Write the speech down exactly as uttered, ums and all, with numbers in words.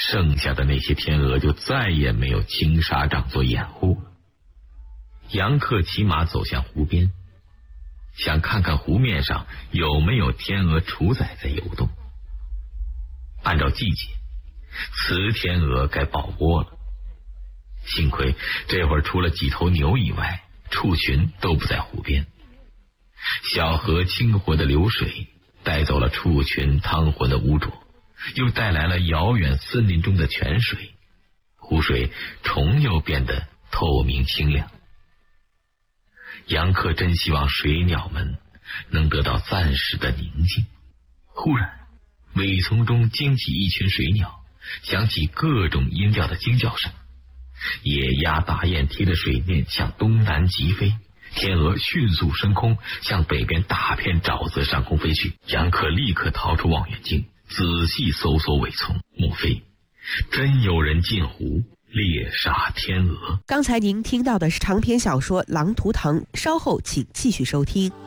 剩下的那些天鹅就再也没有青纱帐做掩护了。杨克骑马走向湖边，想看看湖面上有没有天鹅雏崽在游动。按照季节，雌天鹅该抱窝了。幸亏这会儿除了几头牛以外，畜群都不在湖边。小河清活的流水带走了畜群汤浑的污浊，又带来了遥远森林中的泉水，湖水重又变得透明清亮。杨克真希望水鸟们能得到暂时的宁静。忽然尾丛中惊起一群水鸟，响起各种音调的惊叫声。野鸭、大雁贴着水面向东南疾飞，天鹅迅速升空，向北边大片沼泽上空飞去。杨克立刻掏出望远镜，仔细搜索尾丛，莫非真有人进湖猎杀天鹅？ 刚才您听到的是长篇小说《狼图腾》，稍后请继续收听。